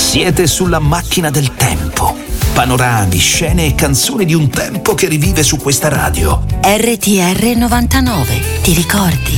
Siete sulla macchina del tempo. Panorami, scene e canzoni di un tempo che rivive su questa radio. RTR 99, ti ricordi?